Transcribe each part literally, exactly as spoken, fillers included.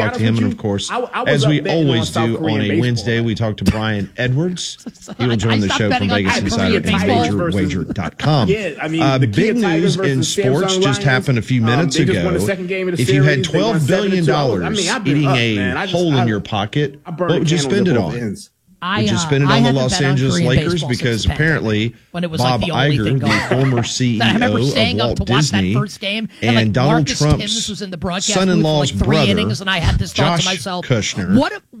talk honest to him. with And you, of course, I- I was as up we betting on always South do Korean on a baseball. Wednesday, we talk to Brian Edwards. He will I- join I the stopped show from betting on Vegas Korean Insider and baseball. major wager dot com. Yeah, I mean, uh, the big Kia Tigers news in versus sports Samsung just Lions, happened a few um, minutes they just ago. won the second game of the If you had series. They won twelve billion seven to two. I dollars mean, I've been eating up, a man. I just- hole in I- your pocket, I what burn would you candles spend at it both on? ends. I, Would you uh, spend it I on the haven't Los bet on Angeles Korean Lakers? baseball Because since the apparently pandemic, when it was Bob like the only Iger, thing the going on. former C E That I remember O staying of up Walt to watch Disney, that first game, and, and like Donald Marcus Trump's Timms was in the broadcast son-in-law's booth for like three brother, innings, and I had this thought Josh to myself: Kushner, what if,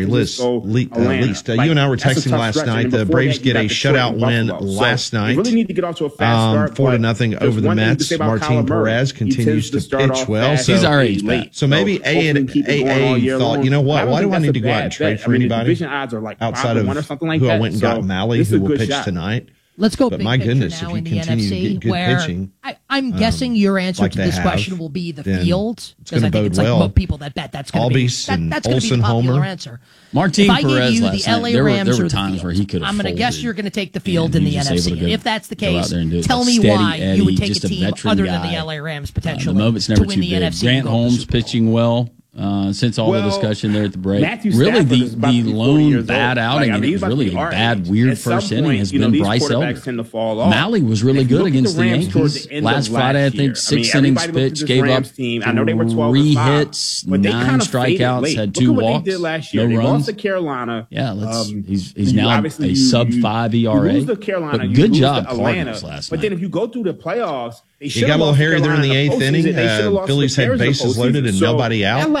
very least. Francisco, Le- uh, Atlanta. least. Uh, Like, you and I were that's a texting tough last stretch. And night. then The before Braves that, you get got a Detroit shutout and win Buffalo. So last night. You really need to get off to a fast Um, start. four to but nothing there's over the one thing you can Mets. say about Martin Kyler Murray. Perez He continues tends to start pitch off well. fast So He's and our be age, late. Pat. So maybe A hopefully and keep it going all A year A thought, long. you know But I what? don't Why think do I that's need a to go out bad and trade bet. for I mean, the anybody division odds are like five outside to of one or something like who that. I went and So got Malley, this is who a will good pitch shot. tonight? Let's go But big my picture goodness, now if you in the continue to N F C, get good where pitching, I, I'm guessing your answer like to they this have, question will be the then field. it's Because gonna I think bode it's like well. mo- people that bet that's going to be Albies that, and that's going to be the Olsen popular Homer. answer. Martin if I Perez give you last the night, L A there were- Rams there were or the times field, where he could have I'm going to guess folded. you're going to take the field And in he the was N F just C. able to go- If that's the go out case, there and do it. tell Like me steady why Eddie, you would take just a a team veteran other than guy. the L A Rams Uh, potentially the moment's to never win too the big. N F C. Grant and go to the Holmes Super Bowl. pitching well uh, since all Well, the discussion there at the break. Matthew Really, Stafford the, is about the to be forty lone years bad old. outing, Like, I and mean, it he's was about to really be a our bad, age. weird At some first inning, point, has you know, been these Bryce quarterbacks Elder. tend to fall off. Malley was really If you good look at against the Rams towards Yankees. the end Last of Friday, I last think year. six I mean, innings everybody looked at pitched, this gave Rams up team. I know they were twelve three and five, hits, but they nine kind of faded strikeouts, late. had Look two at what walks, they did last year. no they runs. lost to Carolina. Yeah, let's, Um, he's he's you now obviously a you- sub you- five E You R A. lose to Carolina. But you good lose job, to Atlanta. Cardinals last But night. then if you go through the playoffs, they It should got a have little lost to hairy there in Carolina the in eighth postseason. inning. They should have Uh, lost to Phillies the had Bears in the bases loaded postseason. and So nobody out. That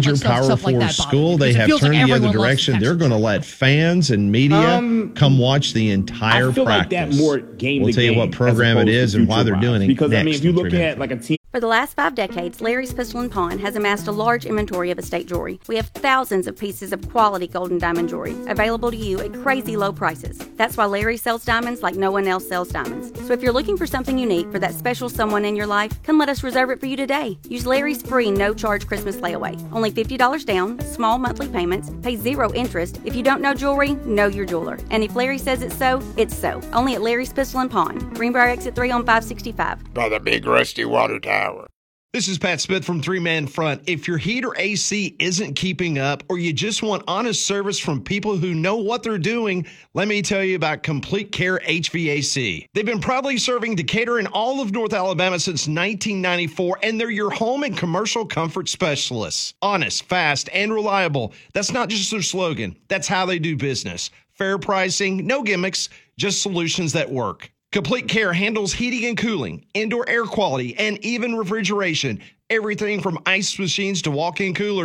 major, like stuff- Power stuff like Four that bothers school. me, They because it have feels like turned the other everyone loves direction. They're Texas. going to let fans and media Um, come watch the entire I feel like practice. that more game We'll to tell you game what program as it opposed is to and why they're future doing it. Because I mean, next if you on look Three Man. at like a team. For the last five decades, Larry's Pistol and Pawn has amassed a large inventory of estate jewelry. We have thousands of pieces of quality gold and diamond jewelry available to you at crazy low prices. That's why Larry sells diamonds like no one else sells diamonds. So if you're looking for something unique for that special someone in your life, come let us reserve it for you today. Use Larry's free no-charge Christmas layaway. Only fifty dollars down, small monthly payments, pay zero interest. If you don't know jewelry, know your jeweler. And if Larry says it's so, it's so. Only at Larry's Pistol and Pawn. Greenbrier Exit three on five sixty-five. By the big rusty water tower. This is Pat Smith from Three Man Front. If your heat or A C isn't keeping up, or you just want honest service from people who know what they're doing, let me tell you about Complete Care H V A C. They've been proudly serving Decatur and all of North Alabama since nineteen ninety-four, and they're your home and commercial comfort specialists. Honest, fast, and reliable. That's not just their slogan. That's how they do business. Fair pricing, no gimmicks, just solutions that work. Complete Care handles heating and cooling, indoor air quality, and even refrigeration. Everything from ice machines to walk-in coolers,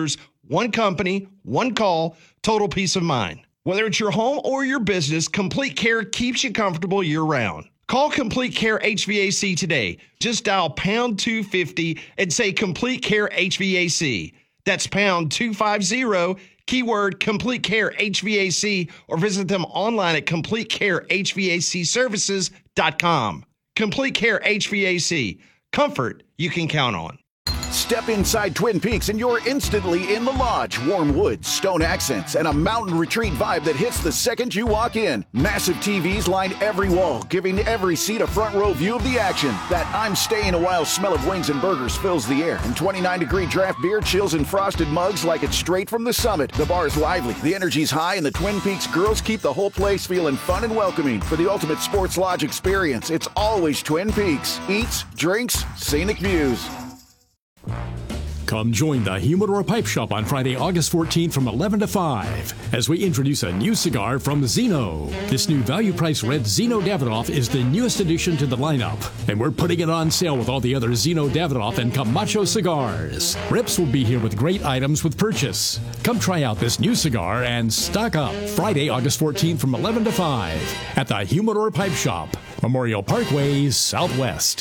One company, one call, total peace of mind. Whether it's your home or your business, Complete Care keeps you comfortable year-round. Call Complete Care H V A C today. Just dial pound two fifty and say Complete Care H V A C. That's pound two fifty, keyword Complete Care H V A C, or visit them online at complete care h v a c services dot com. Complete Care H V A C. Comfort you can count on. Step inside Twin Peaks and you're instantly in the lodge. Warm woods, stone accents, and a mountain retreat vibe that hits the second you walk in. Massive T Vs line every wall, giving every seat a front row view of the action. That I'm staying a while smell of wings and burgers fills the air. And twenty-nine degree draft beer chills in frosted mugs like it's straight from the summit. The bar's lively, the energy's high, and the Twin Peaks girls keep the whole place feeling fun and welcoming. For the ultimate sports lodge experience, it's always Twin Peaks. Eats, drinks, scenic views. Come join the Humidor Pipe Shop on Friday, August fourteenth from eleven to five as we introduce a new cigar from Zeno. This new value-price red Zeno Davidoff is the newest addition to the lineup, and we're putting it on sale with all the other Zeno Davidoff and Camacho cigars. Rips will be here with great items with purchase. Come try out this new cigar and stock up Friday, August fourteenth from eleven to five at the Humidor Pipe Shop, Memorial Parkway, Southwest.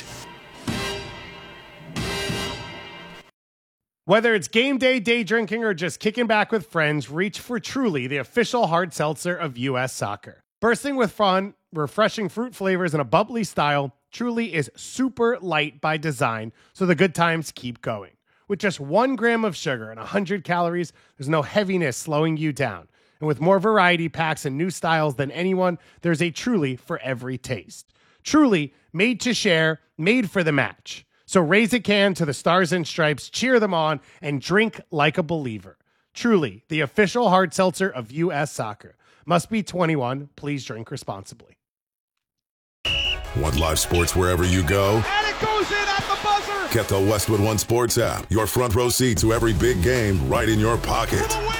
Whether it's game day, day drinking, or just kicking back with friends, reach for Truly, the official hard seltzer of U S Soccer. Bursting with fun, refreshing fruit flavors, and a bubbly style, Truly is super light by design, so the good times keep going. With just one gram of sugar and one hundred calories, there's no heaviness slowing you down. And with more variety packs and new styles than anyone, there's a Truly for every taste. Truly, made to share, made for the match. So raise a can to the Stars and Stripes, cheer them on, and drink like a believer. Truly, the official hard seltzer of U S Soccer. Must be twenty-one. Please drink responsibly. Want live sports wherever you go? And it goes in at the buzzer! Get the Westwood One Sports app. Your front row seat to every big game right in your pocket. For the win!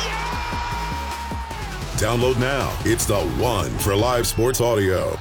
Yeah! Download now. It's the one for live sports audio.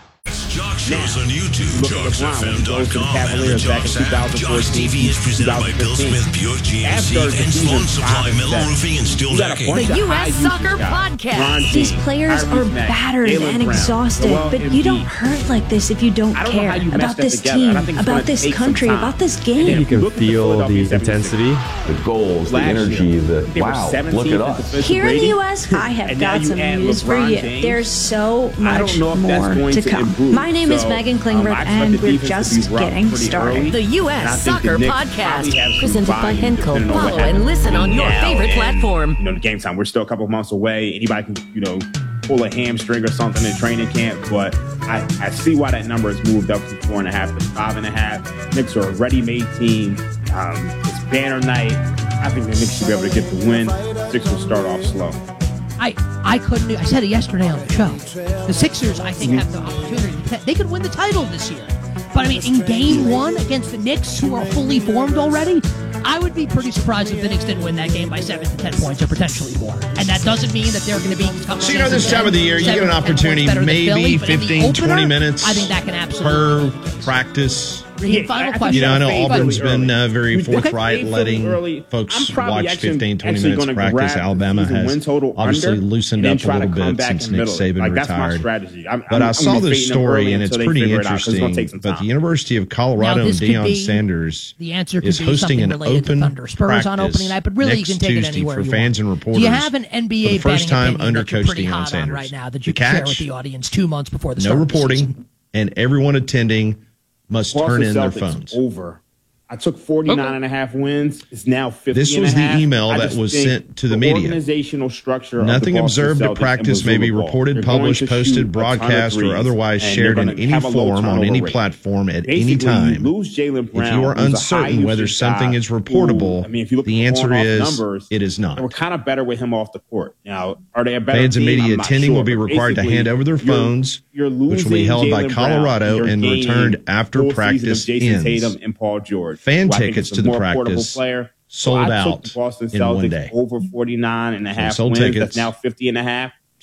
Jock shows on YouTube, Look at Jocks F M dot com, and the Cavaliers back in Jocks app. Jocks T V is presented by Bill Smith, Buick G M C, After the and season Sloan Supply five Metal and Roofing and Steel You got a Decking. bunch The of U S high Soccer usage guys. Podcast. Ron These James, players Tyrese are Maxey, battered Jaylen and Brown, exhausted, Joel but Embiid. you don't hurt like this if you don't I don't know care how you mesh about that this together. I team, don't think it's about gonna this take some country, time. about this And game. then You can look at feel the Philadelphia intensity, the goals, the Last energy, year, the they were wow, look seventeenth at in us. defensive Here in the rating, U S, I have and now got you some add news for LeBron you. James. There's so I much don't know if more that's going to to come. improve. My name is So, Megan um, Klingberg, I expect and the we're defense to just be rough getting pretty started. early. The U And I S think the Soccer Knicks probably have Podcast, some presented by volume Henco. depending on what Follow and happens listen on your now. favorite And, platform. You know, the game time, we're still a couple months away. Anybody can, you know, pull a hamstring or something in training camp, but I, I see why that number has moved up from four and a half to five and a half. Knicks are a ready-made team. Um, it's banner night. I think the Knicks should be able to get the win. Sixers will start off slow. I, I couldn't. I said it yesterday on the show. The Sixers, I think, have the opportunity. To, they could win the title this year. But I mean, in game one against the Knicks, who are fully formed already, I would be pretty surprised if the Knicks didn't win that game by seven to ten points or potentially more. And that doesn't mean that they're going to be. So, you know, this time of the year, you get an opportunity, maybe fifteen, twenty minutes I think that can absolutely per practice. Yeah, final question. You know, I know Auburn's been uh, very We forthright, played letting early. folks I'm probably watch actually- fifteen, twenty actually minutes gonna practice. grab Alabama the win has total obviously under loosened and then up a try to little come bit back since in the Nick middle. Saban Like, that's my retired. strategy. I'm- But I'm- I saw I'm this fading them early story, and it's until they pretty figure it out, 'cause it's gonna interesting. take some But time. the University of Colorado Now, and this could Deion be- Sanders The answer could is be hosting something an related to open Thunder. Spurs on practice opening night, but really you next can take it Tuesday anywhere for you fans want. and reporters. Do you have an N B A for the first betting time opinion under that you're Coach pretty Deion hot on Sanders. right now that The you can share with catch? the audience two months before the No start of the reporting, season? and everyone attending must Boston turn in their Celtics phones. Over. I took forty-nine and a half wins. It's now fifty This and was a the half. email I that just was think sent to the the media. Organizational structure of Nothing the Boston observed at Celtics practice and may be Missoula Ball. reported, They're going published, to posted, shoot a ton of broadcast, or threes, otherwise and shared they're in gonna any have a low form on turnover any rate. platform at Basically, any time. You lose Jaylen Brown, If you are who's a uncertain high whether usage something guy is reportable, who, I mean, if you look the at answer going is off numbers, it is not. We're kind of better with him off the court. Now, are they a better Fans and team? media I'm not attending sure, will be but required to basically, hand over their you're- phones, you're which will be losing held by Jaylen Colorado Brown, and you're returned gaining after full season practice of Jason ends. Tatum and Paul George. Fan who I think tickets is to a the more portable practice player. sold so I out took the Boston in one Celtics day. over forty-nine and a half sold wins. tickets. That's now fifty and a half.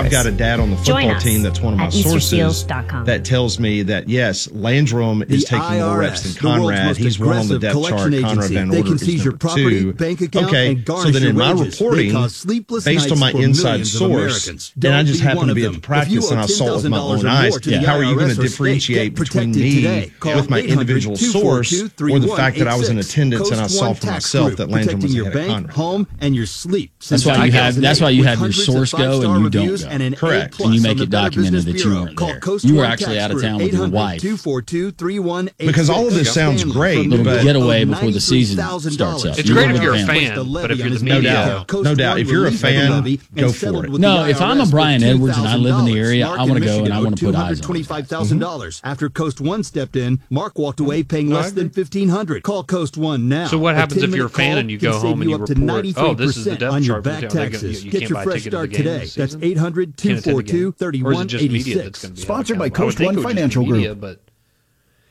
Norris. I've got a dad on the Join football us team that's one of my at easter sources seals dot com. that tells me that, yes, Landrum is The taking more reps than I R S, the world's Conrad. most He's one on the aggressive depth chart. collection Conrad agency. Van They Order can is seize your number property, two. bank account, okay, and garnish so then your in my wages. They reporting, cause sleepless based on nights my for inside millions of source, Americans. and I Don't just be happened one to of be at them. the If practice you and owe I saw it with my ten thousand dollars own or eyes, more to the how are you I R going S to or state, differentiate get between protected me today. Call with my eight hundred, individual two four source two, three or the one fact that I was in eight six? attendance and I Coast saw One for Tax myself Group, that Landrum protecting was your ahead of bank, Conrad? home, and your sleep. That's why you have. That's why you have your source go and you don't go. Correct. And you make it documented that you weren't there. You were actually out of town with your wife. Because all of this sounds great, Little but getaway before the season starts up. It's You great go if with you're a your family. fan, but if you're the no media, doubt, no doubt. If you're a fan, go for it. No, if I'm a Brian Edwards and I live in the area, I want to go and I want to put eyes on it. twenty-five thousand dollars. After Coast One stepped in, Mark walked away paying less than fifteen hundred dollars. Call Coast One now. So what A happens if you're a ten-minute fan call and you can go save home and you up to report, oh, this is the ninety-three percent depth on your chart. back You know, they go- taxes. you Get can't your buy fresh tickets to the start game today. this That's season? eight hundred, two Can't attend four the two, game? three Or is one it just eight media that's six. going to be Sponsored out? by I would Coast think One it would just be Financial media, Group. But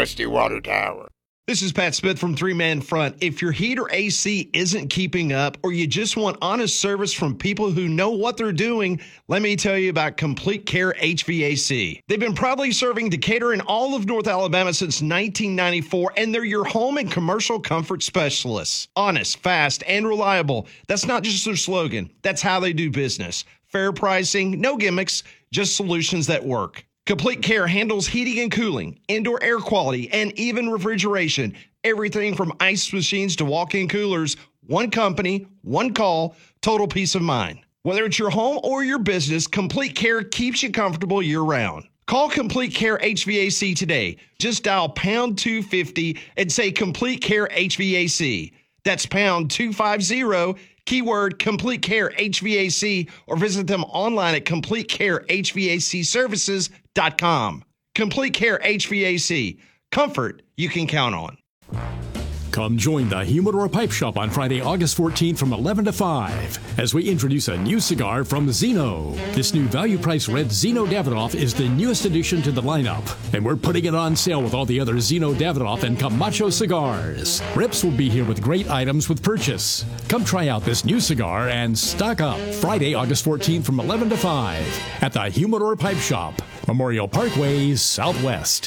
rusty water tower. This is Pat Smith from Three Man Front. If your heat or A C isn't keeping up, or you just want honest service from people who know what they're doing, let me tell you about Complete Care H V A C. They've been proudly serving Decatur and all of North Alabama since nineteen ninety-four, and they're your home and commercial comfort specialists. Honest, fast, and reliable. That's not just their slogan. That's how they do business. Fair pricing, no gimmicks, just solutions that work. Complete Care handles heating and cooling, indoor air quality, and even refrigeration. Everything from ice machines to walk-in coolers, one company, one call, total peace of mind. Whether it's your home or your business, Complete Care keeps you comfortable year-round. Call Complete Care H V A C today. Just dial pound two fifty and say Complete Care H V A C. That's pound two fifty, keyword Complete Care H V A C, or visit them online at complete care h v a c services dot com. Complete Care H V A C. Comfort you can count on. Come join the Humidor Pipe Shop on Friday, August fourteenth from eleven to five as we introduce a new cigar from Zeno. This new value-price red Zeno Davidoff is the newest addition to the lineup, and we're putting it on sale with all the other Zeno Davidoff and Camacho cigars. Rips will be here with great items with purchase. Come try out this new cigar and stock up Friday, August fourteenth from eleven to five at the Humidor Pipe Shop, Memorial Parkway, Southwest.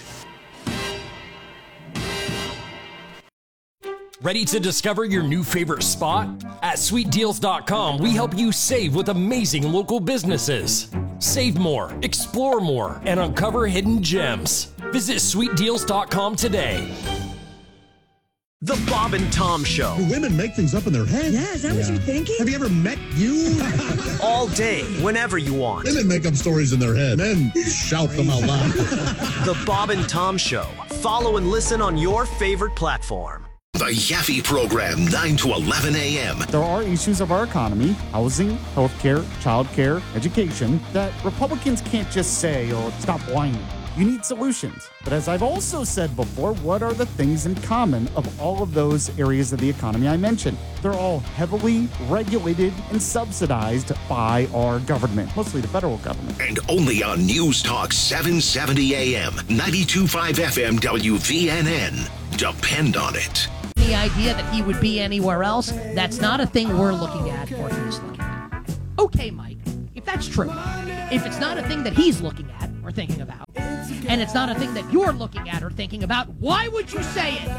Ready to discover your new favorite spot? At sweet deals dot com, we help you save with amazing local businesses. Save more, explore more, and uncover hidden gems. Visit sweet deals dot com today. The Bob and Tom Show. Do women make things up in their head? Yeah, is that yeah. what you're thinking? Have you ever met you? All day, whenever you want. Women make up stories in their head. Men shout them out loud. The Bob and Tom Show. Follow and listen on your favorite platform. The Yaffe Program, nine to eleven a.m. There are issues of our economy, housing, healthcare, childcare, education, that Republicans can't just say or stop whining. You need solutions. But as I've also said before, what are the things in common of all of those areas of the economy I mentioned? They're all heavily regulated and subsidized by our government, mostly the federal government. And only on News Talk seven seventy a.m., ninety-two point five F M W V N N. Depend on it. The idea that he would be anywhere else, that's not a thing we're looking at or he's looking at. Okay, Mike, if that's true, if it's not a thing that he's looking at or thinking about, and it's not a thing that you're looking at or thinking about, why would you say it?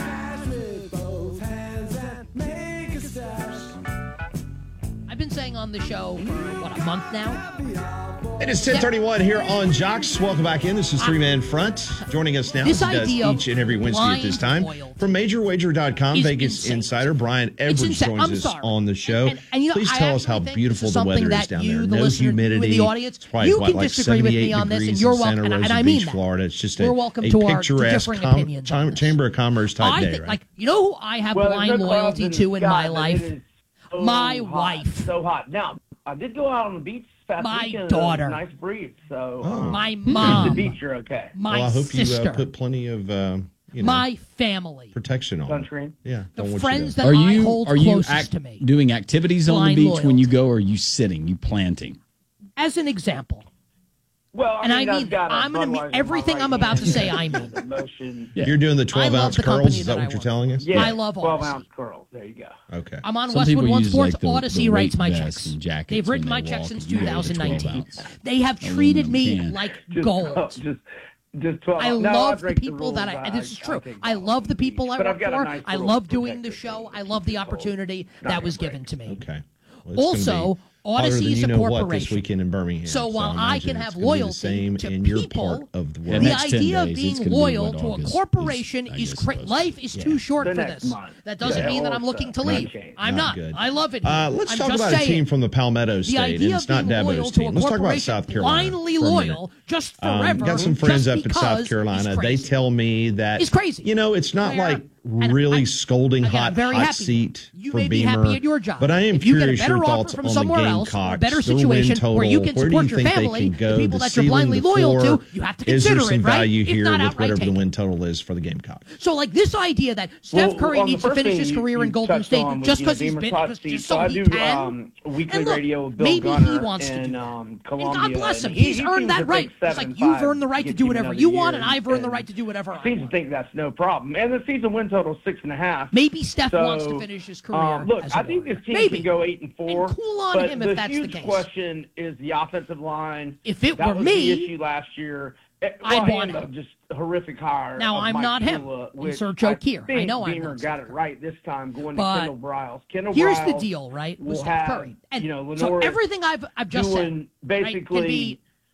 I've been saying on the show for, what, a month now? It is ten thirty-one here on Jocks. Welcome back in. This is Three Man Front. Joining us now, this as he does idea each and every Wednesday at this time, from Major Wager dot com, Vegas insane. Insider, Brian Edwards joins us sorry. on the show. And, and, you know, Please I tell us how beautiful the weather is down you, there. The no humidity. The audience, it's probably you what, can like disagree with me on this, and you're welcome. And, and I mean Beach, that. Florida. It's just We're a, welcome a to our picturesque differing com- opinions on this. Chamber of Commerce type I day, think, right? Like, you know who I have well, blind no loyalty to in my life? So my hot, wife. So hot. Now, I did go out on the beach past my weekend. daughter. Nice breeze. So oh. um, my mom. The beach, you're okay. My well, I hope sister. you uh, put plenty of uh, you know, my family protection on. Sunscreen. Yeah. The don't friends want that are I you, hold are you closest act, to me. Doing activities on Blind the beach loyalty. when you go, or are you sitting, you planting? As an example. Well, I and mean, I mean, I'm going to mean everything I'm about to say. I mean, yeah. You're doing the twelve ounce curls. Is that, that what you're telling us? Yeah, I love twelve Odyssey. ounce curls. There you go. Okay. I'm on Some Westwood One use, Sports. like, the, Odyssey the writes my checks. They've written my they checks walk, since you know, twenty nineteen. the They have treated me can. like Just, gold. Just, just twelve. I no, love I the people the that I. And this is true. I, I love the people I but work I've got for. A nice I love doing the show. I love the opportunity that was given to me. Okay. Well, also, Odyssey is a you know corporation. What this weekend in Birmingham. So while so I can have loyalty to in people, your of the, world. the idea of being loyal be to August a corporation is, is cra- life is yeah. too short the for this. Month. That doesn't yeah. mean that I'm looking to leave. I'm not. not. Good. I love it. Uh, let's I'm talk just about saying, a team from the Palmetto State, and it's not Dabo's team. Let's talk about South Carolina. Blindly loyal, just forever. Um, got some friends up in South because Carolina. They tell me that it's crazy. You know, it's not Where- like really I, scolding again, hot very hot happy. seat You for may be Beamer. happy at your job. But I am if you curious get a better your offer thoughts from on somewhere the else, Gamecocks, or a better their win situation total. where you can Where do support you your think family, they can go? the people The that you're ceiling, blindly the loyal floor. to, you have to Is there consider some it, right? value If here not with outright whatever the take win it. total is for the Gamecocks? So, like this idea that Steph well, Curry well, needs to finish his you, career you in Golden State on just because because he's been just, just so, so I he do can. um, weekly and look, radio with Bill maybe Gunner he wants in, to do um, that. Columbia. And God bless him. He, He's he earned that right. It's like you've earned the right to do whatever you want, and I've earned the right to do whatever I want. Seems to think that's no problem. And the season win total is six and a half. Maybe Steph so, wants to finish his career. Um, look, as a I think this team Maybe. can go eight and four. And cool on but him the if that's the huge case. question is the offensive line. If it that were was me, the issue last year. I'd want him. him. Just horrific hire. Now, I'm Mike not him. Shula, Insert Joe Kier. I know I'm Beamer not got it right this time going but to Kendall Briles. Kendall here's Briles the deal, right? With will Steph have, Curry. And you know, so Lenore everything I've I've just doing said basically right, can be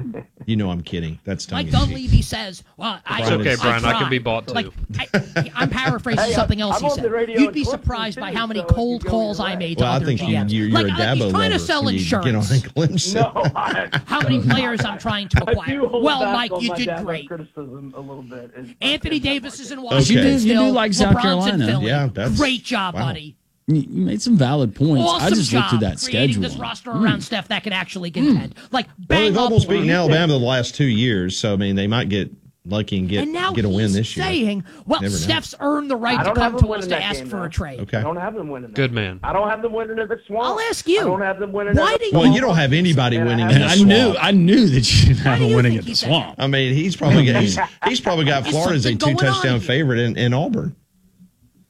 You know I'm kidding. That's tongue Mike in cheek. Dunleavy says, well, I, It's okay, I Brian. I tried. can be bought too. Like, I, I'm paraphrasing Hey, something else I'm he on the said. radio You'd be in Clemson, surprised by too, how many so it cold could go calls either I way. made to Well, I other think G you, Ms. you're, you're like, a like, Dabo he's trying lover. to sell when you insurance. Get on Clemson. No, I, How many players I'm trying to I acquire? do hold Well, back Mike, on you my did Dabo great. criticism a little bit. It's- Anthony it's- Davis is in Okay. Washington You do- you still. do like South LeBron's Carolina. in Philly. Yeah, that's- Great job, wow. buddy. You you made some valid points. Awesome I just job looked through that creating schedule. this roster Mm. around Steph that can actually contend. Like, Well, bang they've up almost one. beaten Alabama the last two years, so I mean they might get lucky and get And now get a win he's this year. saying, well, Never know. Steph's earned the I right to don't come have to them us winning to that ask game, for though. a trade. Okay. I don't have them winning. That. Good man. I don't have them winning at the Swamp. I'll ask you. I don't have them winning. Why at do the you- Well, you don't have anybody And I winning have- in And the I swamp. knew, I knew that you didn't have do a you winning think at he the said swamp. I mean, he's probably got he's, he's probably got Is Florida as a something two going on touchdown here? favorite in, in Auburn.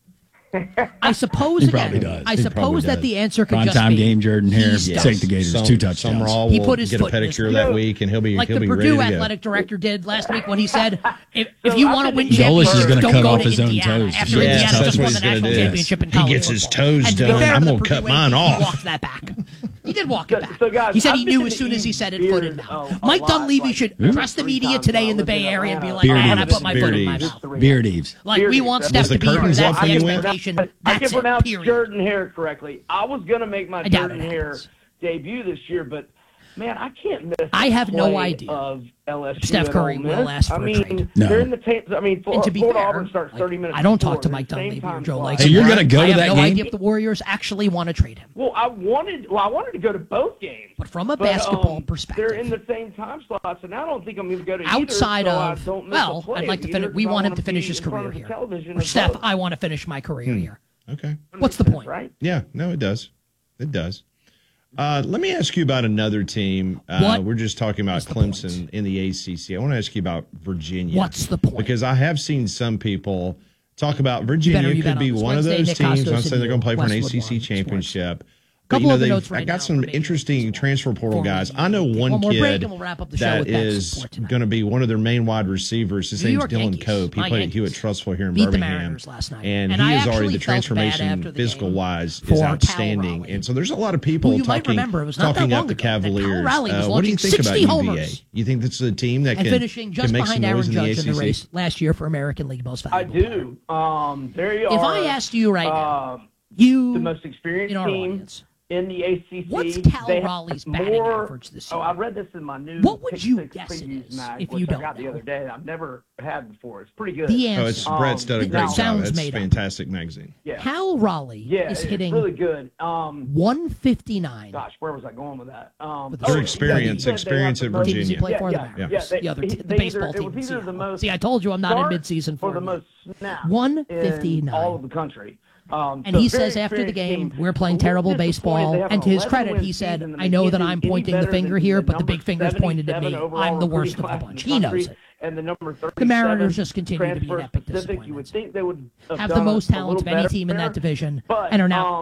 I suppose He again, probably does. I He suppose probably that does. the answer could Prime just time be game, Jordan Hare, he's take done. the Gators, Some- two touchdowns. Summerall He will put his get a foot in his pedicure mouth. that week, and he'll be like he'll the be Purdue ready to athletic go. director did last week when he said, "If, if So you I want to think win Golis championships, is gonna don't cut go off to his own Indiana toes. after Yes, Indiana that's just what won he's the gonna national do. championship in He college gets his football." toes And to be done. fair I'm to the gonna Purdue cut A D, mine he off. walked that back. He did walk So- it back. so, guys, he said I've he been knew to as soon as he eat said it, foot in beers, mouth. uh, a Mike lot, Dunleavy like, should two or trust the three media times today when I in the lived Bay in Area and be Atlanta. like, Beard "I had to Eves. put my foot in my Beard mouth." Beard Eves. Like, we Beard want Eves. Steph Was to the be here. curtains That's up the when you went? expectation. I That's can it, pronounce period. Jordan Hare correctly. I was going to make my I doubt Jordan it Hare happens. debut this year, but man, I can't miss. I have the no play idea of L S U Steph at Curry Ole will Miss. ask for I a mean, trade. No. they're in the ta- I mean, And Florida, to be Florida fair, Auburn starts thirty minutes. I don't talk before. to Mike They're same Dunleavy or time Joe slot. Lacob. So you're gonna go I to have that no game? idea if the Warriors actually want to trade him. Well, I wanted. Well, I wanted to go to both games. But from a But, basketball um, perspective, they're in the same time slots, and I don't think I'm going to go to outside either, so I of, don't miss well, a play I'd like to of finish. either, We 'cause I want him wanna to finish be his in front career of the here. television Or of Steph, both. I want to finish my career here. Okay. What's the point? Right? Yeah, no, it does. It does. Uh, let me ask you about another team. Uh, What we're just talking about is the Clemson point? in the A C C. I want to ask you about Virginia. What's the point? Because I have seen some people talk about Virginia Better you bet could be on this one of Wednesday, those Nick teams. Costos I'm saying they're going to play for an Westwood A C C One championship. But, Couple you know, of the they've- notes right I got now some from A J interesting transfer portal Before guys. we I know take one one more break kid and we'll wrap up the show that with Bex is Support tonight. going to be one of their main wide receivers. His New name's York Dylan Yankees, Cope. He my played at Yankees. Hewitt Trussville here in Beat the Birmingham. Mariners last night. And, And he I is already, actually the felt bad transformation after the physical game wise for is Cal outstanding. Raleigh. And so there's a lot of people Who you might talking, remember, it was not that talking long up the ago that Cal Cavaliers. Raleigh was Uh, what do you launching think about sixty U V A? homers. You think this is a team that and can, finishing just can make some behind Aaron noise in the Judge in the A C C? race last year for American League Most I Valuable Player. do. Um, there you If are. I asked you right now, um, you the most experienced in our team audience, in the A C C. what's Cal They have Raleigh's batting more, average this Oh, year? I read this in my new What would Pick you Six guess it Previews is mag, if which you I don't got the know? other day. I've never had before. It's pretty good. The Oh, it's answer. Brett's done a Um, great now- job. sounds That's made up. fantastic magazine. Yeah. Cal Raleigh Yeah, is it's hitting really good. Um, one fifty-nine. gosh, where was I going with that? Um, With Their oh, experience, he said they experience have at the most- Team does he Virginia. play for yeah, the yeah, Mariners? yeah, they- the other he- t- the they baseball either- team. It was in either the Seattle. most See, I told you I'm not in start mid-season or for the most snaps one in fifty-nine. all of the country. Um, And so he very says after the experienced game, team. we're playing A little terrible disappointed baseball. they have And an to his eleven credit, win he said, season and I they know can't that do I'm any pointing the better finger than here, the but the number big finger's pointed at me. seventy-seven overall I'm the worst recruiting of the class in bunch. the He knows country, it. And the number The Mariners thirty-seven just continue to be an transfer epic Pacific, you would disappointment. think they would have, Have done the most a talent little of any better team in there, that division but, and are now